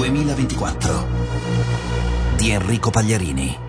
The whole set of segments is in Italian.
2024 di Enrico Pagliarini.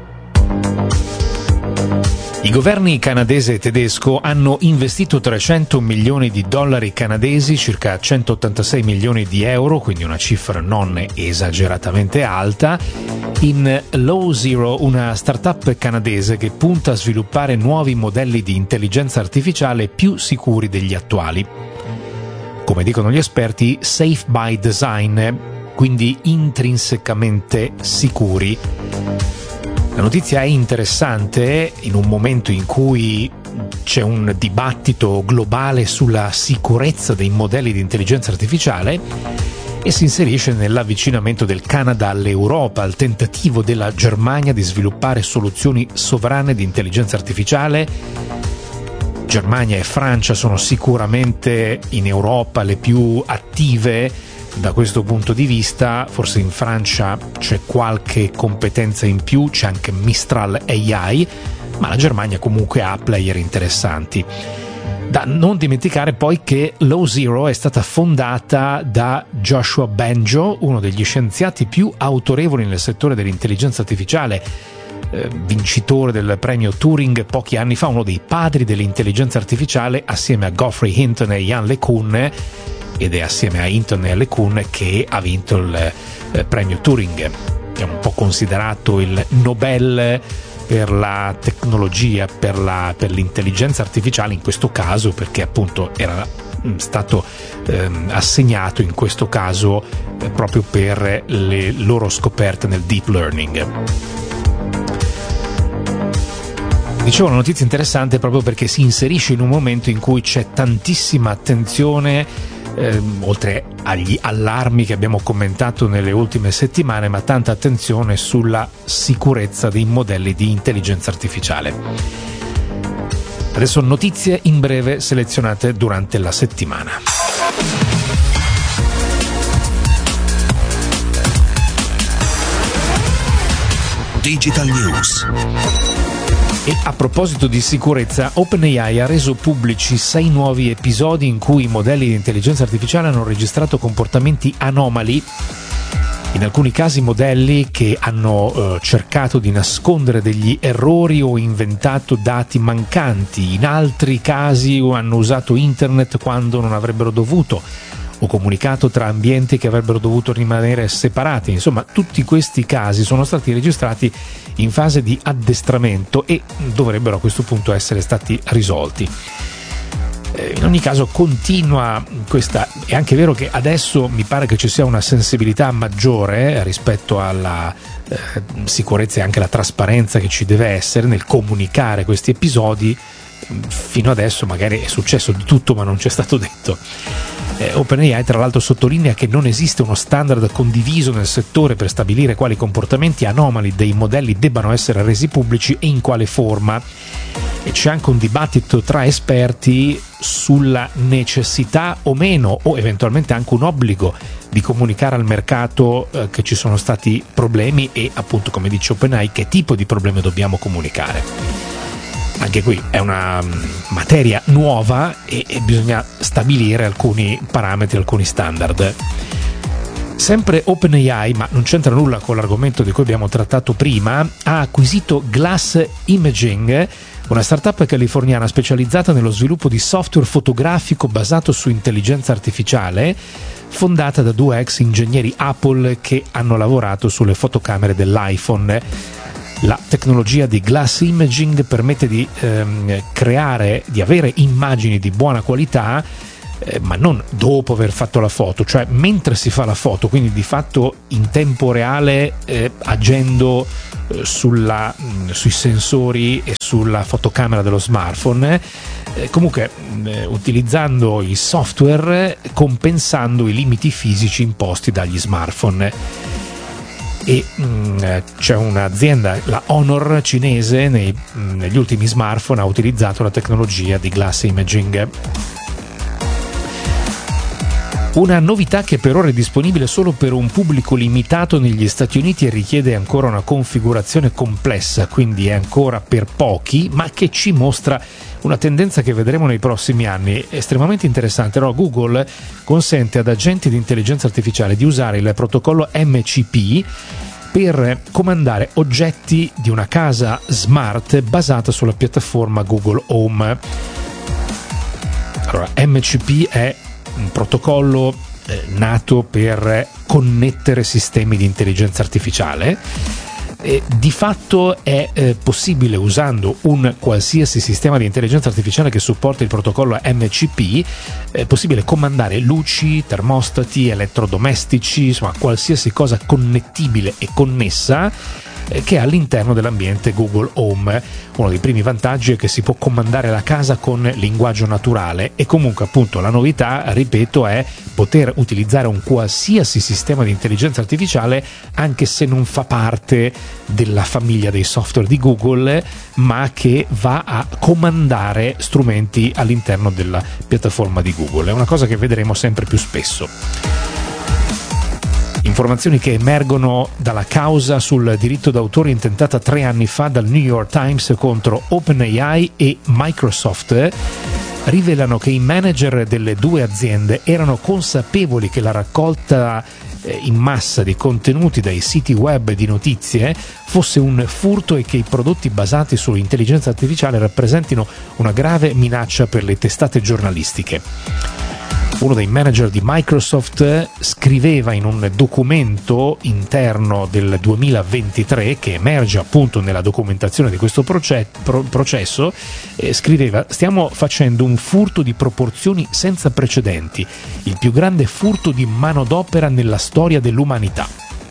I governi canadese e tedesco hanno investito 300 milioni di dollari canadesi, circa 186 milioni di euro, quindi una cifra non esageratamente alta, in Low Zero, una startup canadese che punta a sviluppare nuovi modelli di intelligenza artificiale più sicuri degli attuali. Come dicono gli esperti, safe by design, quindi intrinsecamente sicuri. La notizia è interessante in un momento in cui c'è un dibattito globale sulla sicurezza dei modelli di intelligenza artificiale e si inserisce nell'avvicinamento del Canada all'Europa, al tentativo della Germania di sviluppare soluzioni sovrane di intelligenza artificiale. Germania e Francia sono sicuramente in Europa le più attive da questo punto di vista. Forse in Francia c'è qualche competenza in più, c'è anche Mistral AI, ma la Germania comunque ha player interessanti. Da non dimenticare poi che Low Zero è stata fondata da Joshua Bengio, uno degli scienziati più autorevoli nel settore dell'intelligenza artificiale, vincitore del premio Turing pochi anni fa, uno dei padri dell'intelligenza artificiale assieme a Geoffrey Hinton e Yann LeCun, ed è assieme a Hinton e LeCun che ha vinto il premio Turing. È un po' considerato il Nobel per la tecnologia, per l'intelligenza artificiale in questo caso, perché appunto era stato assegnato in questo caso proprio per le loro scoperte nel deep learning. Dicevo, una notizia interessante proprio perché si inserisce in un momento in cui c'è tantissima attenzione, oltre agli allarmi che abbiamo commentato nelle ultime settimane, ma tanta attenzione sulla sicurezza dei modelli di intelligenza artificiale. Adesso notizie in breve selezionate durante la settimana. Digital News. E a proposito di sicurezza, OpenAI ha reso pubblici 6 nuovi episodi in cui i modelli di intelligenza artificiale hanno registrato comportamenti anomali. In alcuni casi modelli che hanno cercato di nascondere degli errori o inventato dati mancanti, in altri casi hanno usato internet quando non avrebbero dovuto, o comunicato tra ambienti che avrebbero dovuto rimanere separati. Insomma, tutti questi casi sono stati registrati in fase di addestramento e dovrebbero a questo punto essere stati risolti. In ogni caso continua questa. È anche vero che adesso mi pare che ci sia una sensibilità maggiore rispetto alla sicurezza e anche la trasparenza che ci deve essere nel comunicare questi episodi. Fino adesso magari è successo di tutto, ma non c'è stato detto. OpenAI tra l'altro sottolinea che non esiste uno standard condiviso nel settore per stabilire quali comportamenti anomali dei modelli debbano essere resi pubblici e in quale forma, e c'è anche un dibattito tra esperti sulla necessità o meno, o eventualmente anche un obbligo di comunicare al mercato che ci sono stati problemi e, appunto, come dice OpenAI, che tipo di problemi dobbiamo comunicare. Anche qui è una materia nuova e bisogna stabilire alcuni parametri, alcuni standard. Sempre OpenAI, ma non c'entra nulla con l'argomento di cui abbiamo trattato prima, ha acquisito Glass Imaging, una startup californiana specializzata nello sviluppo di software fotografico basato su intelligenza artificiale, fondata da 2 ex ingegneri Apple che hanno lavorato sulle fotocamere dell'iPhone. La tecnologia di Glass Imaging permette di avere immagini di buona qualità, ma non dopo aver fatto la foto, cioè mentre si fa la foto, quindi di fatto in tempo reale, agendo sui sensori e sulla fotocamera dello smartphone, comunque utilizzando il software, compensando i limiti fisici imposti dagli smartphone. E c'è un'azienda, la Honor cinese, negli ultimi smartphone ha utilizzato la tecnologia di Glass Imaging. Una novità che per ora è disponibile solo per un pubblico limitato negli Stati Uniti e richiede ancora una configurazione complessa, quindi è ancora per pochi, ma che ci mostra una tendenza che vedremo nei prossimi anni, estremamente interessante. No? Google consente ad agenti di intelligenza artificiale di usare il protocollo MCP per comandare oggetti di una casa smart basata sulla piattaforma Google Home. Allora, MCP è un protocollo nato per connettere sistemi di intelligenza artificiale. Di fatto è possibile, usando un qualsiasi sistema di intelligenza artificiale che supporta il protocollo MCP, è possibile comandare luci, termostati, elettrodomestici, insomma qualsiasi cosa connettibile e connessa che è all'interno dell'ambiente Google Home. Uno dei primi vantaggi è che si può comandare la casa con linguaggio naturale, e comunque appunto la novità, ripeto, è poter utilizzare un qualsiasi sistema di intelligenza artificiale anche se non fa parte della famiglia dei software di Google, ma che va a comandare strumenti all'interno della piattaforma di Google. È una cosa che vedremo sempre più spesso. Informazioni che emergono dalla causa sul diritto d'autore intentata 3 anni fa dal New York Times contro OpenAI e Microsoft rivelano che i manager delle due aziende erano consapevoli che la raccolta in massa di contenuti dai siti web di notizie fosse un furto e che i prodotti basati sull'intelligenza artificiale rappresentino una grave minaccia per le testate giornalistiche. Uno dei manager di Microsoft scriveva in un documento interno del 2023 che emerge appunto nella documentazione di questo processo, scriveva: stiamo facendo un furto di proporzioni senza precedenti, il più grande furto di manodopera nella storia dell'umanità.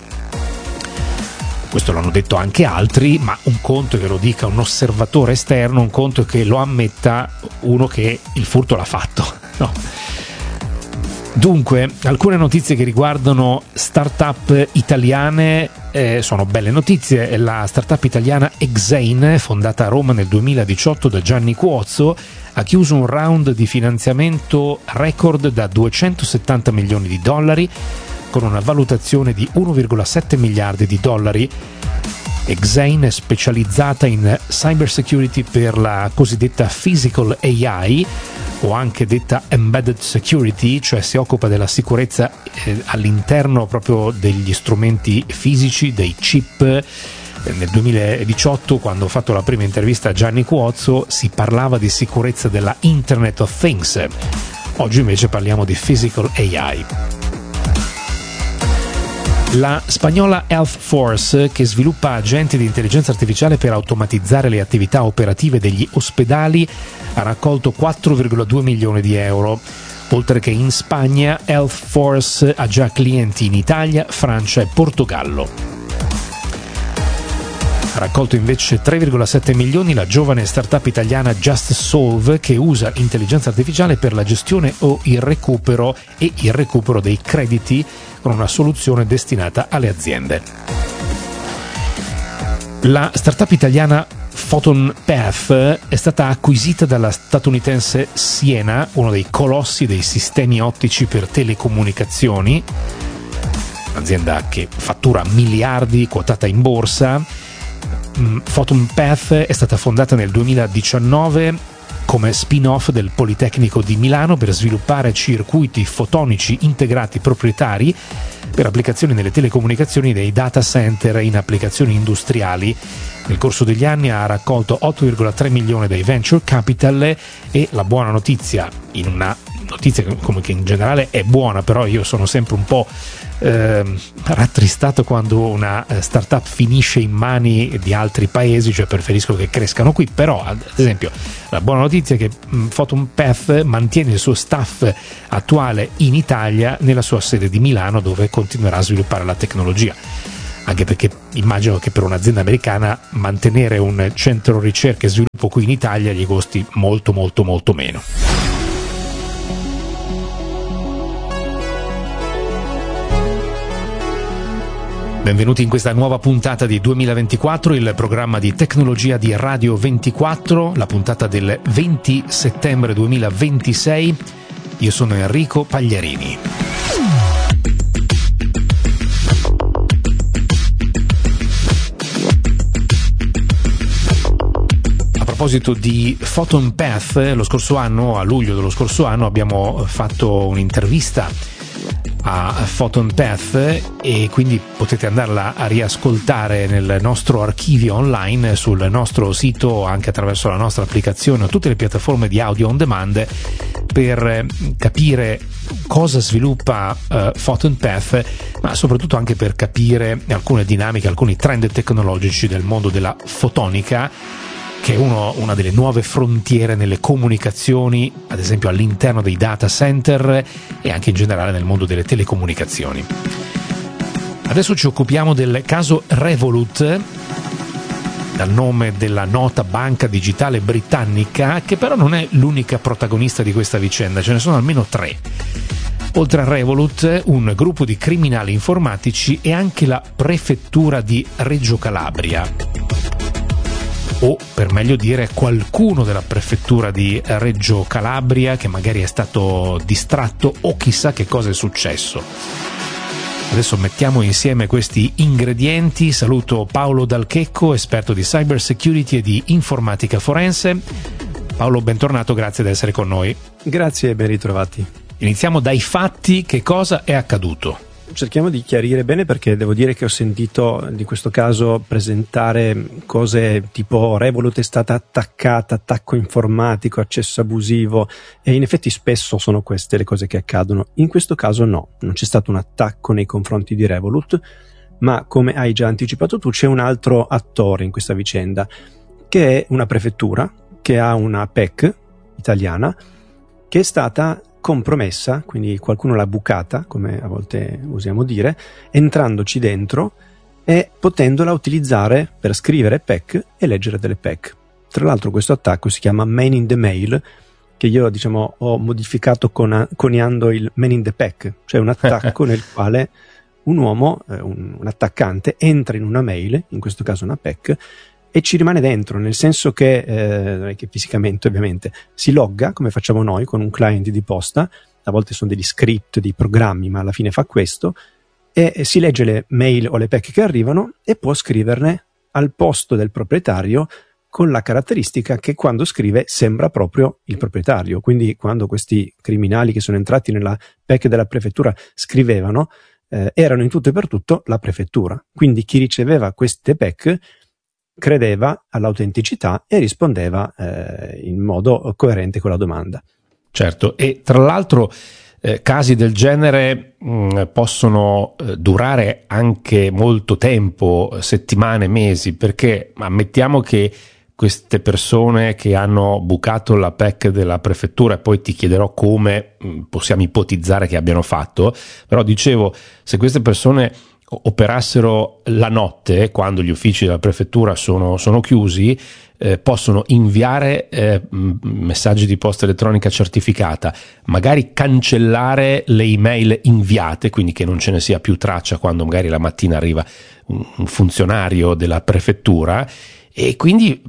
Questo l'hanno detto anche altri, ma un conto è che lo dica un osservatore esterno, un conto è che lo ammetta uno che il furto l'ha fatto, no? Dunque, alcune notizie che riguardano start-up italiane sono belle notizie. La startup italiana Exane, fondata a Roma nel 2018 da Gianni Cuozzo, ha chiuso un round di finanziamento record da $270 milioni, con una valutazione di 1,7 miliardi di dollari. Exane è specializzata in cyber security per la cosiddetta physical AI, o anche detta embedded security, cioè si occupa della sicurezza all'interno proprio degli strumenti fisici, dei chip. Nel 2018, quando ho fatto la prima intervista a Gianni Cuozzo, si parlava di sicurezza della Internet of Things. Oggi invece parliamo di physical AI. La spagnola Health Force, che sviluppa agenti di intelligenza artificiale per automatizzare le attività operative degli ospedali, ha raccolto 4,2 milioni di euro. Oltre che in Spagna, Health Force ha già clienti in Italia, Francia e Portogallo. Ha raccolto invece 3,7 milioni la giovane startup italiana Just Solve, che usa intelligenza artificiale per la gestione o il recupero dei crediti con una soluzione destinata alle aziende. La startup italiana PhotonPath è stata acquisita dalla statunitense Ciena, uno dei colossi dei sistemi ottici per telecomunicazioni, un'azienda che fattura miliardi, quotata in borsa. PhotonPath è stata fondata nel 2019 come spin-off del Politecnico di Milano per sviluppare circuiti fotonici integrati proprietari per applicazioni nelle telecomunicazioni dei data center in applicazioni industriali. Nel corso degli anni ha raccolto 8,3 milioni dai venture capital, e la buona notizia, in una notizia come che in generale è buona, però io sono sempre un po' rattristato quando una startup finisce in mani di altri paesi, cioè preferisco che crescano qui. Però ad esempio la buona notizia è che PhotonPath mantiene il suo staff attuale in Italia nella sua sede di Milano, dove continuerà a sviluppare la tecnologia, anche perché immagino che per un'azienda americana mantenere un centro ricerca e sviluppo qui in Italia gli costi molto molto molto meno. Benvenuti in questa nuova puntata di 2024, il programma di tecnologia di Radio 24, la puntata del 20 settembre 2026. Io sono Enrico Pagliarini. A proposito di Photon Path, lo scorso anno, a luglio dello scorso anno, abbiamo fatto un'intervista a Photon Path e quindi potete andarla a riascoltare nel nostro archivio online, sul nostro sito, anche attraverso la nostra applicazione o tutte le piattaforme di audio on demand, per capire cosa sviluppa Photon Path, ma soprattutto anche per capire alcune dinamiche, alcuni trend tecnologici del mondo della fotonica, che è una delle nuove frontiere nelle comunicazioni, ad esempio all'interno dei data center e anche in generale nel mondo delle telecomunicazioni. Adesso ci occupiamo del caso Revolut, dal nome della nota banca digitale britannica, che però non è l'unica protagonista di questa vicenda, ce ne sono almeno 3. Oltre a Revolut, un gruppo di criminali informatici e anche la prefettura di Reggio Calabria, o per meglio dire qualcuno della prefettura di Reggio Calabria che magari è stato distratto o chissà che cosa è successo. Adesso mettiamo insieme questi ingredienti. Saluto Paolo Dal Checco, esperto di cyber security e di informatica forense. Paolo, bentornato, grazie di essere con noi. Grazie e ben ritrovati. Iniziamo dai fatti. Che cosa è accaduto? Cerchiamo di chiarire bene, perché devo dire che ho sentito di questo caso presentare cose tipo Revolut è stata attaccata, attacco informatico, accesso abusivo, e in effetti spesso sono queste le cose che accadono. In questo caso no, non c'è stato un attacco nei confronti di Revolut, ma come hai già anticipato tu c'è un altro attore in questa vicenda, che è una prefettura che ha una PEC italiana che è stata compromessa, quindi qualcuno l'ha bucata, come a volte usiamo dire, entrandoci dentro e potendola utilizzare per scrivere PEC e leggere delle PEC. Tra l'altro questo attacco si chiama Man in the Mail, che io ho modificato coniando il Man in the PEC, cioè un attacco nel quale un uomo, un attaccante, entra in una mail, in questo caso una PEC, e ci rimane dentro, nel senso che fisicamente ovviamente si logga come facciamo noi con un client di posta, a volte sono degli script, dei programmi, ma alla fine fa questo, e si legge le mail o le PEC che arrivano e può scriverne al posto del proprietario, con la caratteristica che quando scrive sembra proprio il proprietario. Quindi quando questi criminali che sono entrati nella PEC della prefettura scrivevano, erano in tutto e per tutto la prefettura. Quindi chi riceveva queste PEC credeva all'autenticità e rispondeva in modo coerente con la domanda. Certo, e tra l'altro casi del genere possono durare anche molto tempo, settimane, mesi, perché ammettiamo che queste persone che hanno bucato la PEC della prefettura, e poi ti chiederò come possiamo ipotizzare che abbiano fatto, però dicevo, se queste persone operassero la notte, quando gli uffici della prefettura sono chiusi, possono inviare messaggi di posta elettronica certificata, magari cancellare le email inviate, quindi che non ce ne sia più traccia quando magari la mattina arriva un funzionario della prefettura, e quindi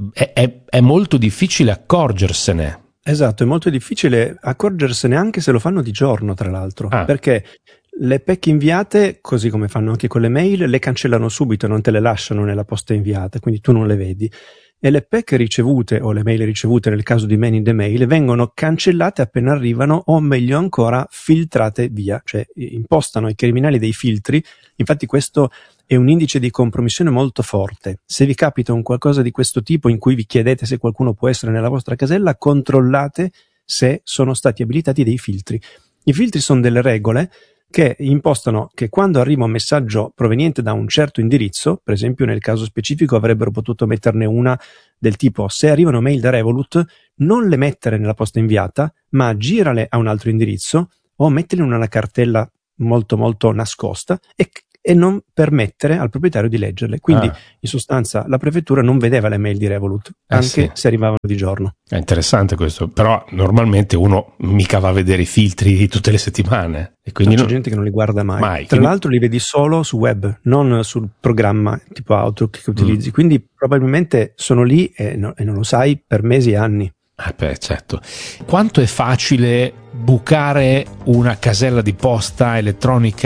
è molto difficile accorgersene. Esatto, è molto difficile accorgersene anche se lo fanno di giorno, tra l'altro, perché le PEC inviate, così come fanno anche con le mail, le cancellano subito, non te le lasciano nella posta inviata, quindi tu non le vedi. E le PEC ricevute, o le mail ricevute nel caso di Man in the Mail, vengono cancellate appena arrivano, o meglio ancora filtrate via, cioè impostano ai criminali dei filtri. Infatti questo è un indice di compromissione molto forte. Se vi capita un qualcosa di questo tipo in cui vi chiedete se qualcuno può essere nella vostra casella, controllate se sono stati abilitati dei filtri. I filtri sono delle regole che impostano che quando arriva un messaggio proveniente da un certo indirizzo, per esempio nel caso specifico avrebbero potuto metterne una del tipo: se arrivano mail da Revolut, non le mettere nella posta inviata, ma girale a un altro indirizzo o metterle in una cartella molto molto nascosta e non permettere al proprietario di leggerle. Quindi in sostanza la prefettura non vedeva le mail di Revolut, anche se arrivavano di giorno. È interessante questo, però normalmente uno mica va a vedere i filtri tutte le settimane. E quindi c'è gente che non li guarda mai. Tra l'altro li vedi solo su web, non sul programma tipo Outlook che utilizzi, quindi probabilmente sono lì e non lo sai per mesi e anni. Certo. Quanto è facile bucare una casella di posta elettronica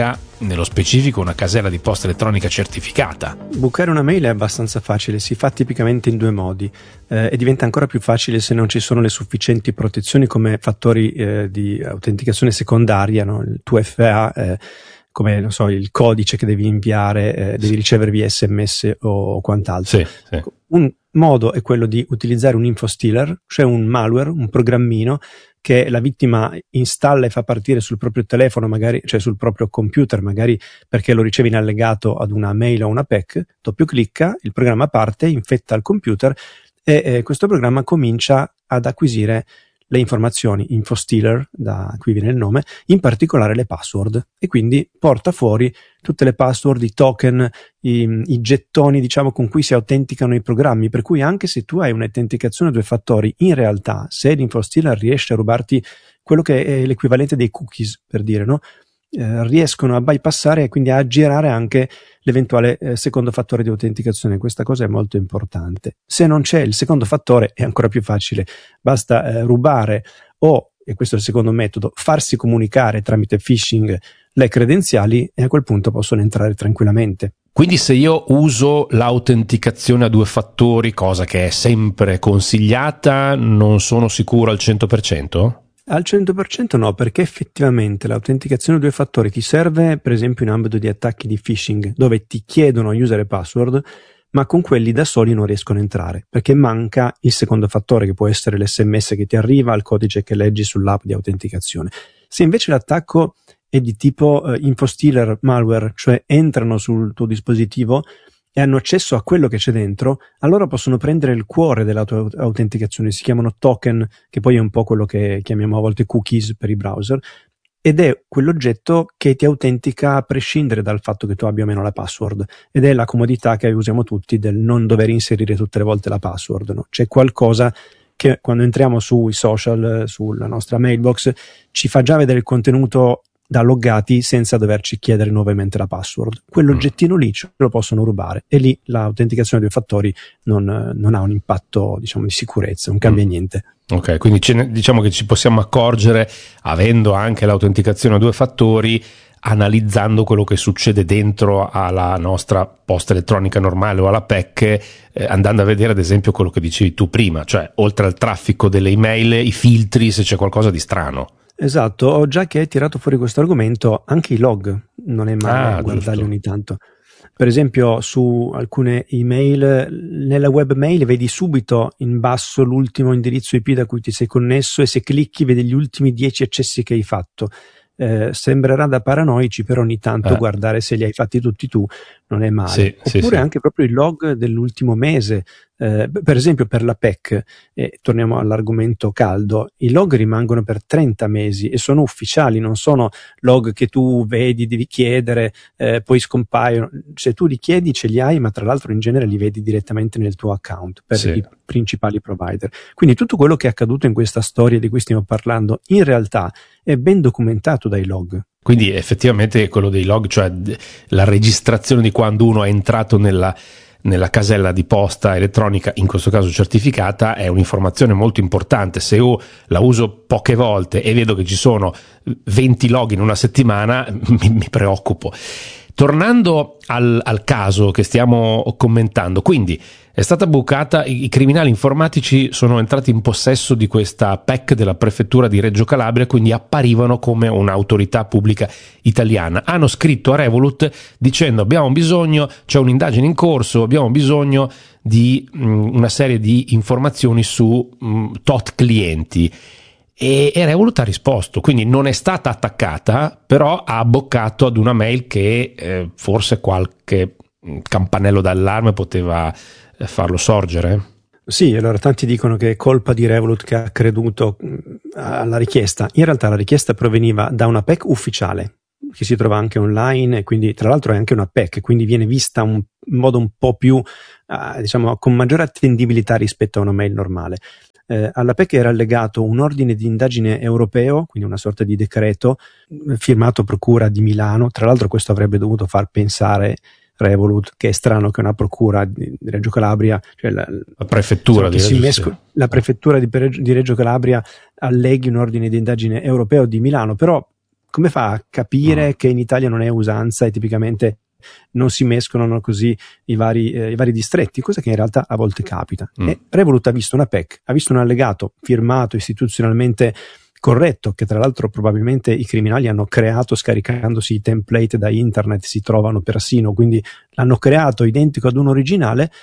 nello specifico una casella di posta elettronica certificata. Bucare una mail è abbastanza facile, si fa tipicamente in 2 modi e diventa ancora più facile se non ci sono le sufficienti protezioni come fattori di autenticazione secondaria, no? Il 2FA, come non so, il codice che devi inviare, devi ricevere via SMS o quant'altro. Sì. Un modo è quello di utilizzare un infostealer, cioè un malware, un programmino che la vittima installa e fa partire sul proprio telefono, magari, cioè sul proprio computer, magari perché lo riceve in allegato ad una mail o una PEC, doppio clicca, il programma parte, infetta il computer e questo programma comincia ad acquisire le informazioni, infostealer, da qui viene il nome, in particolare le password, e quindi porta fuori tutte le password, i token, i gettoni, diciamo, con cui si autenticano i programmi, per cui anche se tu hai un'autenticazione a 2 fattori, in realtà se l'infostealer riesce a rubarti quello che è l'equivalente dei cookies, per dire, no? Riescono a bypassare e quindi a aggirare anche l'eventuale secondo fattore di autenticazione. Questa cosa è molto importante. Se non c'è il secondo fattore è ancora più facile, basta rubare o, e questo è il secondo metodo, farsi comunicare tramite phishing le credenziali e a quel punto possono entrare tranquillamente. Quindi se io uso l'autenticazione a 2 fattori, cosa che è sempre consigliata, non sono sicuro al 100%? Al 100% no, perché effettivamente l'autenticazione a 2 fattori ti serve per esempio in ambito di attacchi di phishing, dove ti chiedono user e password, ma con quelli da soli non riescono a entrare, perché manca il secondo fattore, che può essere l'SMS che ti arriva, il codice che leggi sull'app di autenticazione. Se invece l'attacco è di tipo infostealer malware, cioè entrano sul tuo dispositivo e hanno accesso a quello che c'è dentro, allora possono prendere il cuore della tua autenticazione, si chiamano token, che poi è un po' quello che chiamiamo a volte cookies per i browser, ed è quell'oggetto che ti autentica a prescindere dal fatto che tu abbia o meno la password, ed è la comodità che usiamo tutti del non dover inserire tutte le volte la password, no? C'è qualcosa che quando entriamo sui social, sulla nostra mailbox, ci fa già vedere il contenuto da loggati senza doverci chiedere nuovamente la password. Quell'oggettino lì ce lo possono rubare e lì l'autenticazione a 2 fattori non ha un impatto, diciamo, di sicurezza, non cambia niente. Ok, quindi diciamo che ci possiamo accorgere, avendo anche l'autenticazione a 2 fattori, analizzando quello che succede dentro alla nostra posta elettronica normale o alla PEC, andando a vedere ad esempio quello che dicevi tu prima, cioè oltre al traffico delle email, i filtri, se c'è qualcosa di strano. Esatto, già che hai tirato fuori questo argomento, anche i log non è male guardarli ogni tanto. Per esempio su alcune email, nella webmail vedi subito in basso l'ultimo indirizzo IP da cui ti sei connesso e se clicchi vedi gli ultimi 10 accessi che hai fatto. Sembrerà da paranoici, però ogni tanto guardare se li hai fatti tutti tu non è male. Oppure anche proprio il log dell'ultimo mese, per esempio per la PEC, torniamo all'argomento caldo, i log rimangono per 30 mesi e sono ufficiali, non sono log che tu vedi, devi chiedere, poi scompaiono. Se tu li chiedi ce li hai, ma tra l'altro in genere li vedi direttamente nel tuo account per i principali provider. Quindi tutto quello che è accaduto in questa storia di cui stiamo parlando in realtà è ben documentato dai log. Quindi effettivamente quello dei log, cioè la registrazione di quando uno è entrato nella casella di posta elettronica, in questo caso certificata, è un'informazione molto importante. Se io la uso poche volte e vedo che ci sono 20 log in una settimana, mi preoccupo. Tornando al caso che stiamo commentando, quindi è stata bucata, i criminali informatici sono entrati in possesso di questa PEC della prefettura di Reggio Calabria, quindi apparivano come un'autorità pubblica italiana. Hanno scritto a Revolut dicendo c'è un'indagine in corso, abbiamo bisogno di una serie di informazioni su tot clienti. E Revolut ha risposto, quindi non è stata attaccata, però ha abboccato ad una mail che forse qualche campanello d'allarme poteva farlo sorgere. Sì, allora tanti dicono che è colpa di Revolut che ha creduto alla richiesta. In realtà la richiesta proveniva da una PEC ufficiale che si trova anche online e quindi tra l'altro è anche una PEC, quindi viene vista in modo un po' più diciamo con maggiore attendibilità rispetto a una mail normale. Alla PEC era allegato un ordine di indagine europeo, quindi una sorta di decreto firmato Procura di Milano. Tra l'altro questo avrebbe dovuto far pensare Revolut che è strano che una procura di Reggio Calabria, cioè la prefettura di Reggio Calabria alleghi un ordine di indagine europeo di Milano, però come fa a capire che in Italia non è usanza e tipicamente non si mescolano così i vari distretti, cosa che in realtà a volte capita. E Revolut ha visto una PEC, ha visto un allegato firmato istituzionalmente corretto, che tra l'altro probabilmente i criminali hanno creato scaricandosi i template da internet, si trovano persino, quindi l'hanno creato identico ad un originale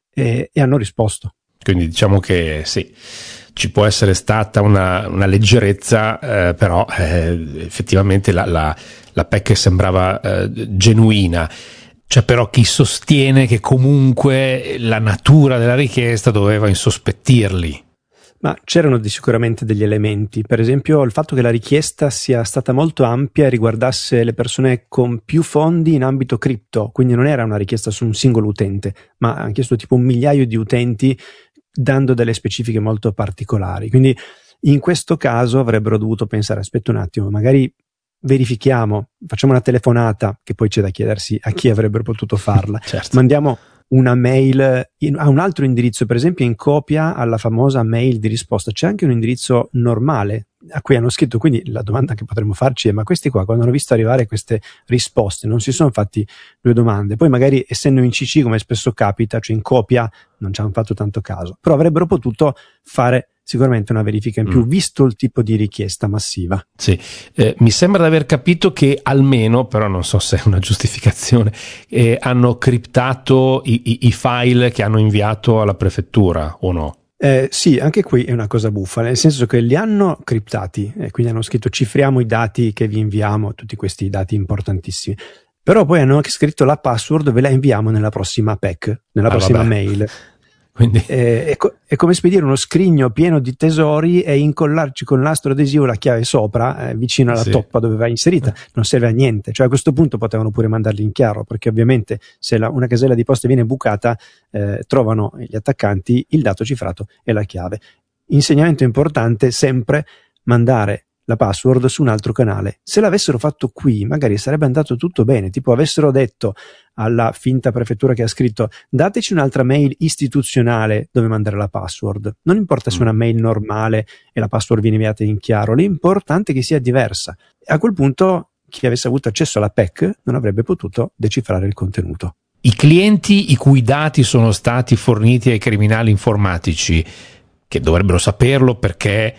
e hanno risposto. Quindi diciamo che sì, ci può essere stata una leggerezza, però effettivamente la PEC sembrava genuina. C'è però chi sostiene che comunque la natura della richiesta doveva insospettirli. Ma c'erano sicuramente degli elementi, per esempio il fatto che la richiesta sia stata molto ampia e riguardasse le persone con più fondi in ambito cripto, quindi non era una richiesta su un singolo utente, ma hanno chiesto tipo 1 migliaio di utenti dando delle specifiche molto particolari. Quindi in questo caso avrebbero dovuto pensare, aspetta un attimo, magari verifichiamo, facciamo una telefonata, che poi c'è da chiedersi a chi avrebbero potuto farla, certo. Mandiamo una mail a un altro indirizzo, per esempio in copia alla famosa mail di risposta c'è anche un indirizzo normale a cui hanno scritto, quindi la domanda che potremmo farci è: ma questi qua quando hanno visto arrivare queste risposte non si sono fatti 2 domande? Poi magari essendo in CC, come spesso capita, cioè in copia, non ci hanno fatto tanto caso, però avrebbero potuto fare sicuramente una verifica in più, visto il tipo di richiesta massiva. Sì, mi sembra di aver capito che almeno, però non so se è una giustificazione, hanno criptato i file che hanno inviato alla prefettura, o no? Sì, anche qui è una cosa buffa, nel senso che li hanno criptati, quindi hanno scritto cifriamo i dati che vi inviamo, tutti questi dati importantissimi, però poi hanno anche scritto la password, ve la inviamo nella prossima PEC, nella prossima mail. Quindi è come spedire uno scrigno pieno di tesori e incollarci con nastro adesivo la chiave sopra, vicino alla toppa dove va inserita. Non serve a niente, cioè a questo punto potevano pure mandarli in chiaro, perché ovviamente se una casella di posta viene bucata, trovano gli attaccanti il dato cifrato e la chiave. Insegnamento importante: sempre mandare la password su un altro canale. Se l'avessero fatto qui magari sarebbe andato tutto bene, tipo avessero detto alla finta prefettura che ha scritto dateci un'altra mail istituzionale dove mandare la password, non importa se è una mail normale e la password viene inviata in chiaro, l'importante è che sia diversa. A quel punto chi avesse avuto accesso alla PEC non avrebbe potuto decifrare il contenuto. I clienti i cui dati sono stati forniti ai criminali informatici, che dovrebbero saperlo perché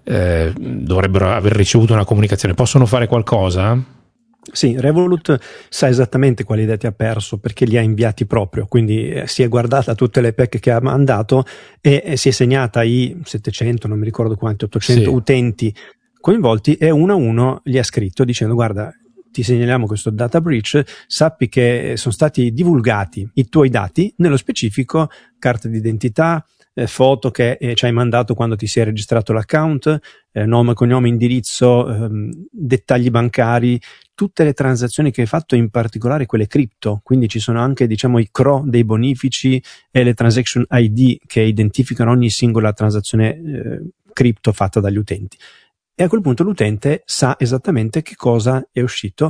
dovrebbero aver ricevuto una comunicazione, possono fare qualcosa? Sì, Revolut sa esattamente quali dati ha perso perché li ha inviati proprio, quindi si è guardata tutte le PEC che ha mandato e si è segnata i 700, non mi ricordo quanti, 800 utenti coinvolti, e uno a uno gli ha scritto dicendo: guarda, ti segnaliamo questo data breach, sappi che sono stati divulgati i tuoi dati, nello specifico carta d'identità, foto che ci hai mandato quando ti sei registrato l'account, nome, cognome, indirizzo, dettagli bancari, tutte le transazioni che hai fatto, in particolare quelle cripto, quindi ci sono anche diciamo i CRO dei bonifici e le transaction ID che identificano ogni singola transazione cripto fatta dagli utenti. E a quel punto l'utente sa esattamente che cosa è uscito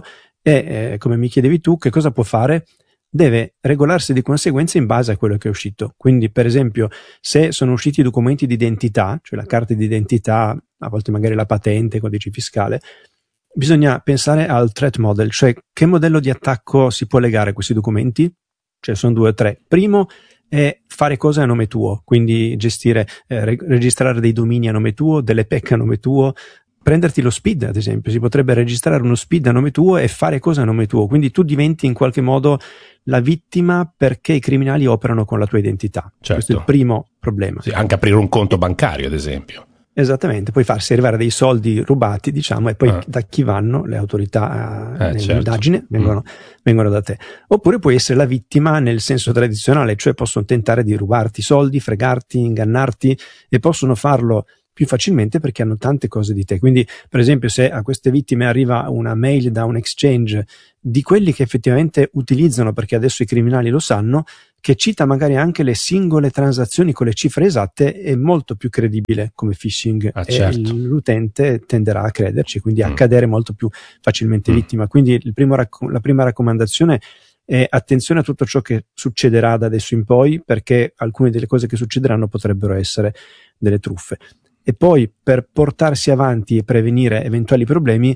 e come mi chiedevi tu, che cosa può fare? Deve regolarsi di conseguenza in base a quello che è uscito. Quindi per esempio se sono usciti i documenti di identità, cioè la carta di identità, a volte magari la patente, codice fiscale, bisogna pensare al threat model, cioè che modello di attacco si può legare a questi documenti. Cioè sono 2 o 3. Primo è fare cose a nome tuo, quindi gestire, registrare dei domini a nome tuo, delle PEC a nome tuo, prenderti lo SPID ad esempio, si potrebbe registrare uno SPID a nome tuo e fare cose a nome tuo, quindi tu diventi in qualche modo la vittima perché i criminali operano con la tua identità. Certo. Questo è il primo problema. Sì, anche aprire un conto bancario ad esempio. Esattamente, poi farsi arrivare dei soldi rubati, diciamo, e poi da chi vanno le autorità nell'indagine vengono da te. Oppure puoi essere la vittima nel senso tradizionale, cioè possono tentare di rubarti soldi, fregarti, ingannarti, e possono farlo più facilmente perché hanno tante cose di te. Quindi per esempio se a queste vittime arriva una mail da un exchange di quelli che effettivamente utilizzano, perché adesso i criminali lo sanno, che cita magari anche le singole transazioni con le cifre esatte, è molto più credibile come phishing, certo. E l'utente tenderà a crederci, quindi a cadere molto più facilmente vittima. Quindi la prima raccomandazione è attenzione a tutto ciò che succederà da adesso in poi, perché alcune delle cose che succederanno potrebbero essere delle truffe. E poi per portarsi avanti e prevenire eventuali problemi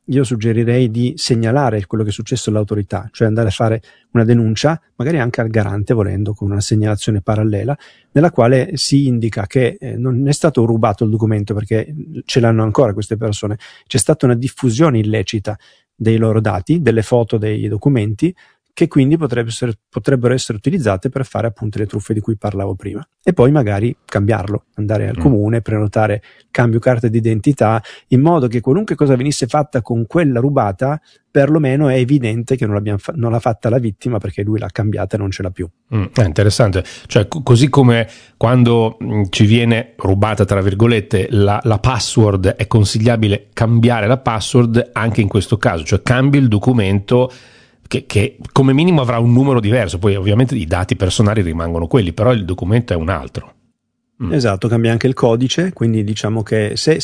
io suggerirei di segnalare quello che è successo all'autorità, cioè andare a fare una denuncia, magari anche al garante volendo, con una segnalazione parallela, nella quale si indica che non è stato rubato il documento, perché ce l'hanno ancora queste persone, c'è stata una diffusione illecita dei loro dati, delle foto dei documenti, che quindi potrebbero essere utilizzate per fare appunto le truffe di cui parlavo prima. E poi magari cambiarlo, andare al comune, prenotare cambio carta d'identità, in modo che qualunque cosa venisse fatta con quella rubata, perlomeno è evidente che non l'ha fatta la vittima, perché lui l'ha cambiata e non ce l'ha più. È interessante, cioè così come quando ci viene rubata tra virgolette la password, è consigliabile cambiare la password anche in questo caso, cioè cambi il documento che come minimo avrà un numero diverso, poi ovviamente i dati personali rimangono quelli, però il documento è un altro. Esatto, cambia anche il codice, quindi diciamo che se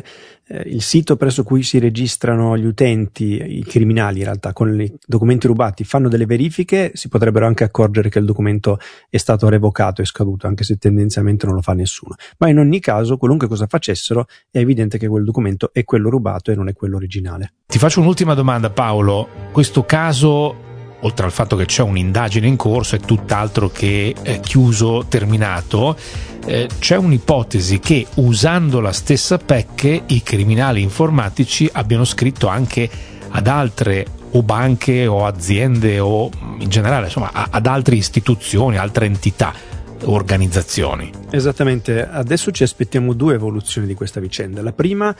il sito presso cui si registrano gli utenti, i criminali in realtà, con i documenti rubati fanno delle verifiche, si potrebbero anche accorgere che il documento è stato revocato e scaduto, anche se tendenzialmente non lo fa nessuno. Ma in ogni caso, qualunque cosa facessero, è evidente che quel documento è quello rubato e non è quello originale. Ti faccio un'ultima domanda, Paolo. Questo caso, oltre al fatto che c'è un'indagine in corso, è tutt'altro che chiuso, terminato. C'è un'ipotesi che usando la stessa PEC i criminali informatici abbiano scritto anche ad altre o banche o aziende o in generale insomma ad altre istituzioni, altre entità, organizzazioni. Esattamente, adesso ci aspettiamo due evoluzioni di questa vicenda. La prima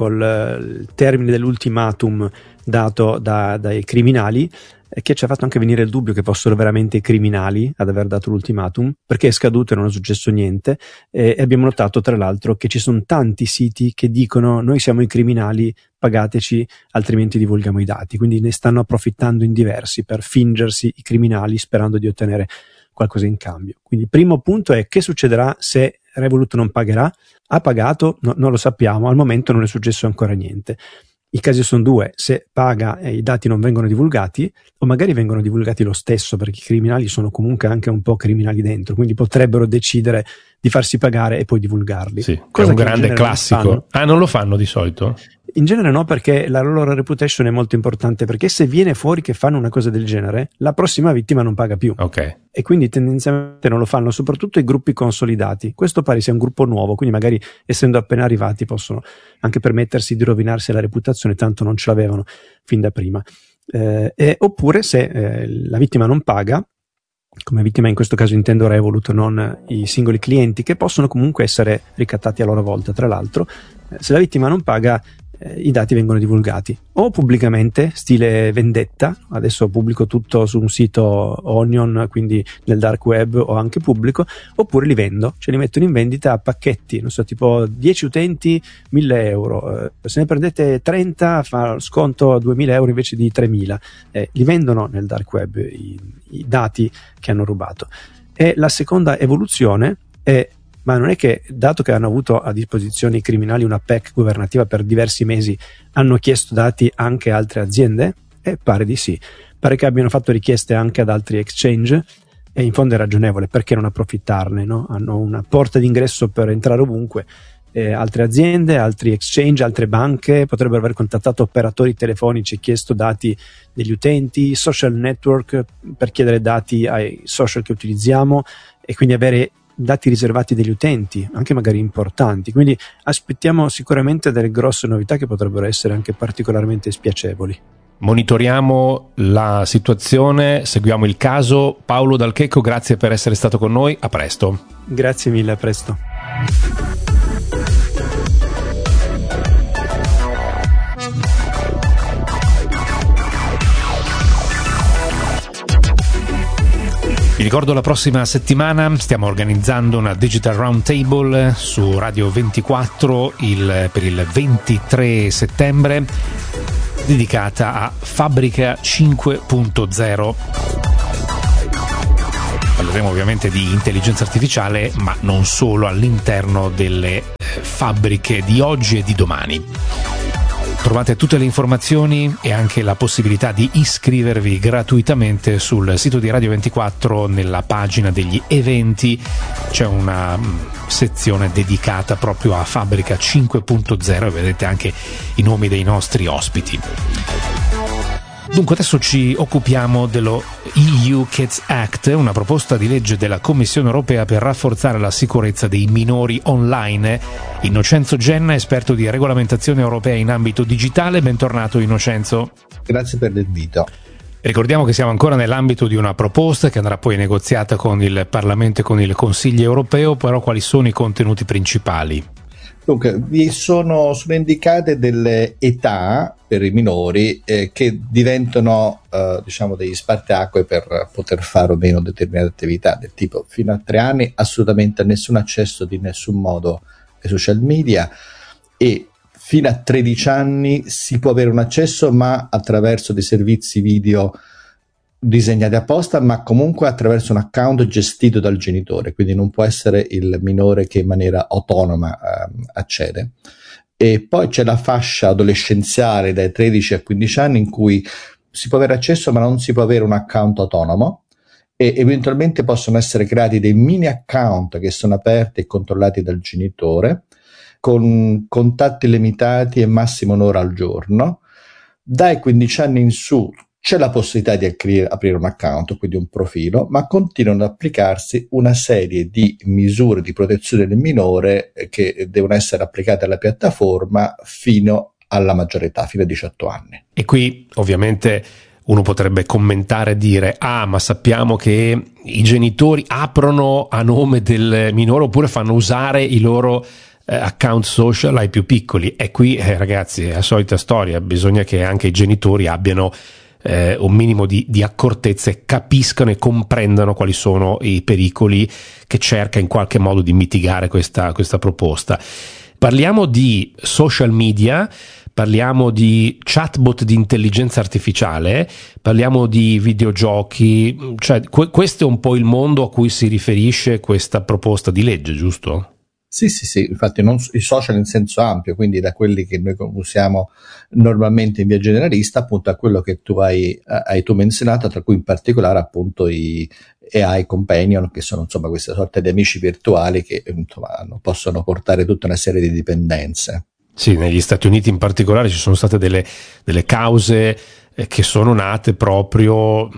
col termine dell'ultimatum dato dai criminali, che ci ha fatto anche venire il dubbio che fossero veramente i criminali ad aver dato l'ultimatum, perché è scaduto e non è successo niente, e abbiamo notato tra l'altro che ci sono tanti siti che dicono noi siamo i criminali, pagateci altrimenti divulghiamo i dati, quindi ne stanno approfittando in diversi per fingersi i criminali sperando di ottenere qualcosa in cambio. Quindi il primo punto è: che succederà se Revolut non pagherà? Ha pagato? No, non lo sappiamo, al momento non è successo ancora niente. I casi sono due: se paga e i dati non vengono divulgati, o magari vengono divulgati lo stesso, perché i criminali sono comunque anche un po' criminali dentro, quindi potrebbero decidere di farsi pagare e poi divulgarli. Sì, è un grande classico. Non lo fanno di solito? In genere no, perché la loro reputation è molto importante, perché se viene fuori che fanno una cosa del genere, la prossima vittima non paga più. Ok. E quindi tendenzialmente non lo fanno, soprattutto i gruppi consolidati. Questo pare sia un gruppo nuovo, quindi magari essendo appena arrivati possono anche permettersi di rovinarsi la reputazione, tanto non ce l'avevano fin da prima. Oppure se la vittima non paga, come vittima in questo caso intendo Revolut, non i singoli clienti, che possono comunque essere ricattati a loro volta. Tra l'altro, se la vittima non paga, i dati vengono divulgati o pubblicamente, stile vendetta. Adesso pubblico tutto su un sito Onion, quindi nel dark web, o anche pubblico, oppure li vendo, cioè li mettono in vendita a pacchetti, non so, tipo 10 utenti 1.000 euro, se ne prendete 30 fa sconto a 2.000 euro invece di 3.000. Li vendono nel dark web i dati che hanno rubato. E la seconda evoluzione è: ma non è che, dato che hanno avuto a disposizione i criminali una PEC governativa per diversi mesi, hanno chiesto dati anche a altre aziende? Pare di sì. Pare che abbiano fatto richieste anche ad altri exchange, e in fondo è ragionevole, perché non approfittarne, no? Hanno una porta d'ingresso per entrare ovunque. Altre aziende, altri exchange, altre banche potrebbero aver contattato operatori telefonici e chiesto dati degli utenti, social network per chiedere dati ai social che utilizziamo, e quindi avere dati riservati degli utenti, anche magari importanti. Quindi aspettiamo sicuramente delle grosse novità che potrebbero essere anche particolarmente spiacevoli. Monitoriamo la situazione, seguiamo il caso. Paolo Dal Checco, grazie per essere stato con noi, a presto. Grazie mille, a presto. Vi ricordo, la prossima settimana stiamo organizzando una Digital Roundtable su Radio 24 per il 23 settembre, dedicata a Fabbrica 5.0. Parleremo ovviamente di intelligenza artificiale, ma non solo, all'interno delle fabbriche di oggi e di domani. Trovate tutte le informazioni e anche la possibilità di iscrivervi gratuitamente sul sito di Radio 24 nella pagina degli eventi. C'è una sezione dedicata proprio a Fabbrica 5.0 e vedete anche i nomi dei nostri ospiti. Dunque adesso ci occupiamo dello EU Kids Act, una proposta di legge della Commissione europea per rafforzare la sicurezza dei minori online. Innocenzo Genna, esperto di regolamentazione europea in ambito digitale. Bentornato Innocenzo. Grazie per l'invito. Ricordiamo che siamo ancora nell'ambito di una proposta che andrà poi negoziata con il Parlamento e con il Consiglio europeo, però quali sono i contenuti principali? Dunque, vi sono indicate delle età per i minori che diventano degli spartiacque per poter fare o meno determinate attività, del tipo fino a 3 anni assolutamente nessun accesso di nessun modo ai social media, e fino a 13 anni si può avere un accesso ma attraverso dei servizi video disegnati apposta, ma comunque attraverso un account gestito dal genitore, quindi non può essere il minore che in maniera autonoma accede. E poi c'è la fascia adolescenziale dai 13 a 15 anni in cui si può avere accesso ma non si può avere un account autonomo, e eventualmente possono essere creati dei mini account che sono aperti e controllati dal genitore con contatti limitati e massimo un'ora al giorno. Dai 15 anni in su c'è la possibilità di aprire un account, quindi un profilo, ma continuano ad applicarsi una serie di misure di protezione del minore che devono essere applicate alla piattaforma fino alla maggiore età, fino ai 18 anni. E qui ovviamente uno potrebbe commentare e dire: ma sappiamo che i genitori aprono a nome del minore oppure fanno usare i loro account social ai più piccoli. E qui ragazzi è la solita storia, bisogna che anche i genitori abbiano un minimo di accortezza e capiscano e comprendano quali sono i pericoli che cerca in qualche modo di mitigare questa proposta. Parliamo di social media, parliamo di chatbot di intelligenza artificiale, parliamo di videogiochi, cioè questo è un po' il mondo a cui si riferisce questa proposta di legge, giusto? Sì, infatti i social in senso ampio, quindi da quelli che noi usiamo normalmente in via generalista, appunto a quello che tu hai tu menzionato, tra cui in particolare appunto i AI Companion, che sono insomma queste sorte di amici virtuali che insomma possono portare tutta una serie di dipendenze. Sì, negli Stati Uniti in particolare ci sono state delle cause che sono nate proprio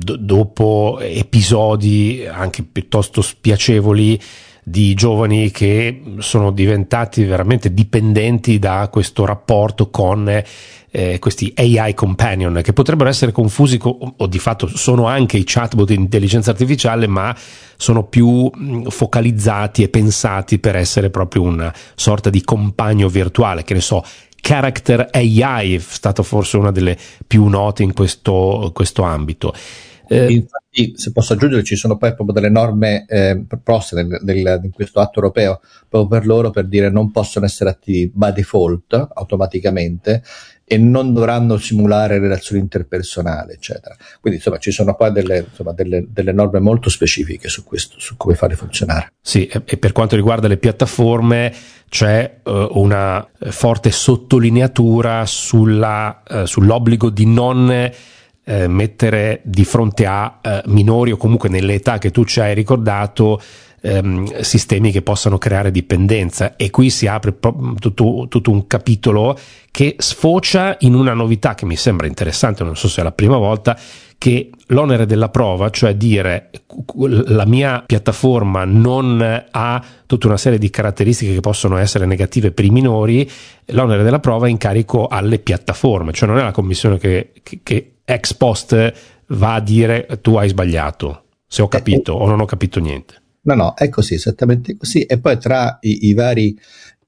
dopo episodi anche piuttosto spiacevoli di giovani che sono diventati veramente dipendenti da questo rapporto con questi AI companion, che potrebbero essere confusi o di fatto sono anche i chatbot di intelligenza artificiale, ma sono più focalizzati e pensati per essere proprio una sorta di compagno virtuale, che ne so, Character AI è stata forse una delle più note in questo ambito. Infatti, se posso aggiungere, ci sono poi proprio delle norme proposte in questo atto europeo proprio per loro, per dire non possono essere attivi by default automaticamente e non dovranno simulare relazioni interpersonali, eccetera. Quindi insomma ci sono poi delle norme molto specifiche su questo, su come farle funzionare. Sì, e per quanto riguarda le piattaforme c'è una forte sottolineatura sull'obbligo di non mettere di fronte a minori o comunque nelle età che tu ci hai ricordato sistemi che possano creare dipendenza, e qui si apre tutto un capitolo che sfocia in una novità che mi sembra interessante, non so se è la prima volta, che l'onere della prova, cioè dire la mia piattaforma non ha tutta una serie di caratteristiche che possono essere negative per i minori, l'onere della prova è in carico alle piattaforme, cioè non è la commissione che ex post va a dire tu hai sbagliato, se ho capito o non ho capito niente. No, è così, esattamente così. E poi tra i vari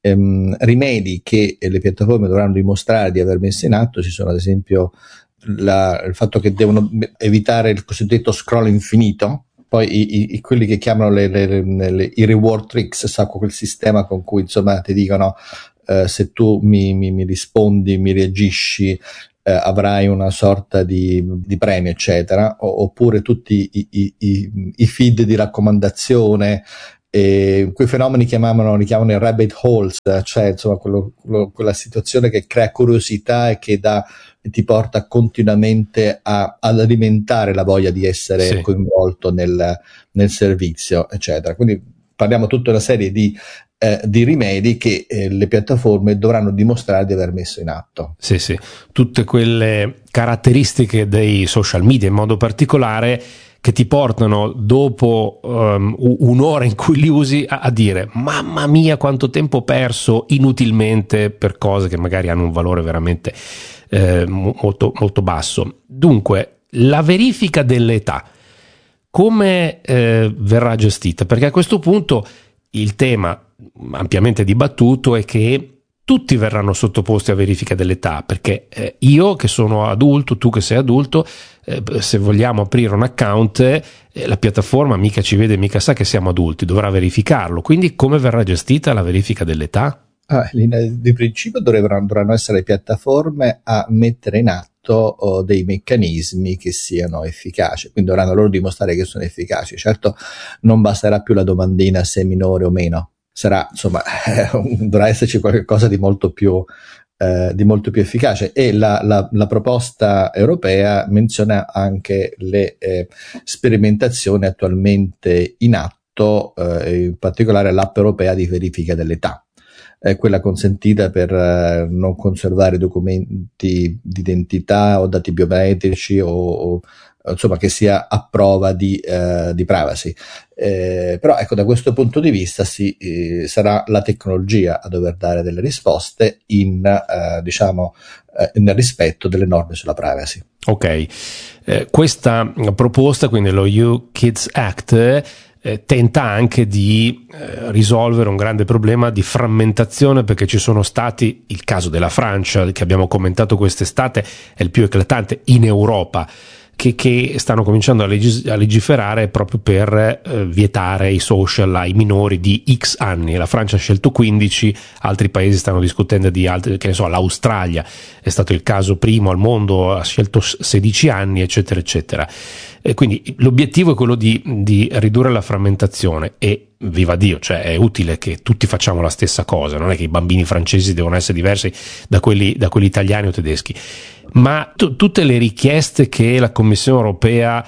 rimedi che le piattaforme dovranno dimostrare di aver messo in atto ci sono ad esempio il fatto che devono evitare il cosiddetto scroll infinito, poi quelli che chiamano i reward tricks, sa, quel sistema con cui insomma ti dicono se tu mi rispondi, mi reagisci, avrai una sorta di premio, eccetera, oppure tutti i feed di raccomandazione quei fenomeni li chiamano i rabbit holes, cioè insomma quella situazione che crea curiosità e che ti porta continuamente ad alimentare la voglia di essere coinvolto nel servizio, eccetera. Quindi parliamo tutta una serie di rimedi che le piattaforme dovranno dimostrare di aver messo in atto. Sì, tutte quelle caratteristiche dei social media in modo particolare che ti portano dopo un'ora in cui li usi a dire mamma mia quanto tempo ho perso inutilmente per cose che magari hanno un valore veramente molto, molto basso. Dunque, la verifica dell'età come verrà gestita? Perché a questo punto il tema ampiamente dibattuto è che tutti verranno sottoposti a verifica dell'età, perché io che sono adulto, tu che sei adulto, se vogliamo aprire un account, la piattaforma mica ci vede, mica sa che siamo adulti, dovrà verificarlo. Quindi come verrà gestita la verifica dell'età? Di principio dovranno essere le piattaforme a mettere in atto dei meccanismi che siano efficaci, quindi dovranno loro dimostrare che sono efficaci. Certo, non basterà più la domandina se è minore o meno, sarà, insomma, dovrà esserci qualcosa di molto più efficace, e la proposta europea menziona anche le sperimentazioni attualmente in atto, in particolare l'app europea di verifica dell'età, quella consentita per non conservare documenti di identità o dati biometrici o insomma che sia a prova di privacy. Però ecco, da questo punto di vista sarà la tecnologia a dover dare delle risposte nel rispetto delle norme sulla privacy. Ok, questa proposta, quindi lo EU Kids Act, tenta anche di risolvere un grande problema di frammentazione, perché ci sono stati, il caso della Francia che abbiamo commentato quest'estate è il più eclatante in Europa, che stanno cominciando a legiferare proprio per vietare i social ai minori di X anni. La Francia ha scelto 15, altri paesi stanno discutendo di altri, che ne so, l'Australia è stato il caso primo al mondo, ha scelto 16 anni, eccetera, eccetera. E quindi l'obiettivo è quello di ridurre la frammentazione, e viva Dio, cioè è utile che tutti facciamo la stessa cosa, non è che i bambini francesi devono essere diversi da quelli italiani o tedeschi, ma tutte le richieste che la Commissione europea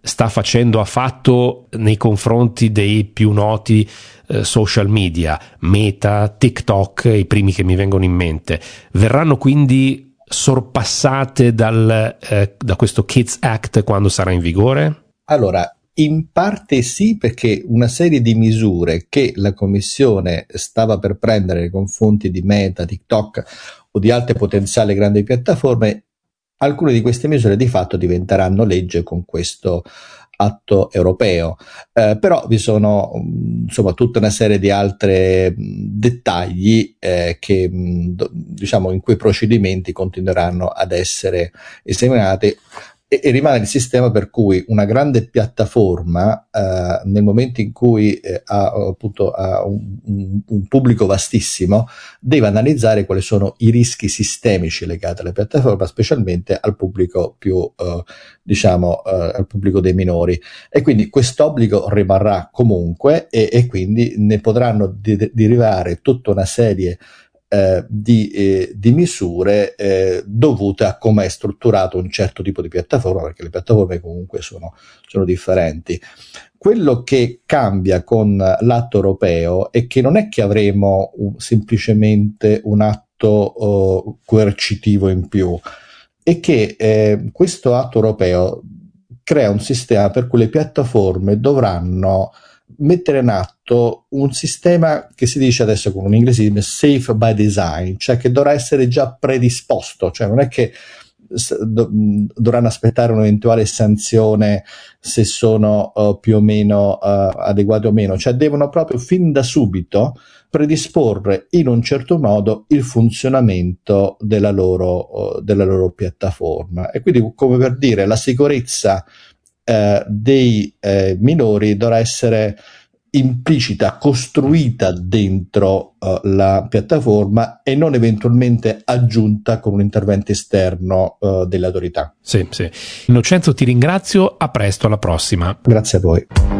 ha fatto nei confronti dei più noti social media, Meta, TikTok, i primi che mi vengono in mente, verranno quindi sorpassate da questo Kids Act quando sarà in vigore? Allora, in parte sì, perché una serie di misure che la Commissione stava per prendere nei confronti di Meta, TikTok o di altre potenziali grandi piattaforme, alcune di queste misure di fatto diventeranno legge con questo atto europeo, però vi sono insomma tutta una serie di altri dettagli che diciamo in quei procedimenti continueranno ad essere esaminati, e rimane il sistema per cui una grande piattaforma nel momento in cui ha un pubblico vastissimo deve analizzare quali sono i rischi sistemici legati alla piattaforma, specialmente al pubblico più al pubblico dei minori, e quindi quest'obbligo rimarrà comunque, e quindi ne potranno derivare tutta una serie di misure dovute a come è strutturato un certo tipo di piattaforma, perché le piattaforme comunque sono differenti. Quello che cambia con l'atto europeo è che non è che avremo semplicemente un atto coercitivo in più, è che questo atto europeo crea un sistema per cui le piattaforme dovranno mettere in atto un sistema che si dice adesso con un inglesismo safe by design, cioè che dovrà essere già predisposto, cioè non è che dovranno aspettare un'eventuale sanzione se sono più o meno adeguati o meno, cioè devono proprio fin da subito predisporre in un certo modo il funzionamento della loro piattaforma, e quindi, come per dire, la sicurezza dei minori dovrà essere implicita, costruita dentro la piattaforma e non eventualmente aggiunta con un intervento esterno delle autorità. Sì. Innocenzo, ti ringrazio, a presto, alla prossima. Grazie a voi.